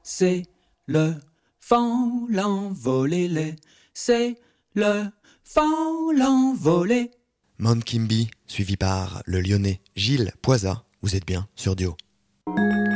c'est le vent l'envolé, c'est le vent l'envolé. Mon Kimby, suivi par le Lyonnais Gilles Poisa. Vous êtes bien sur Duo.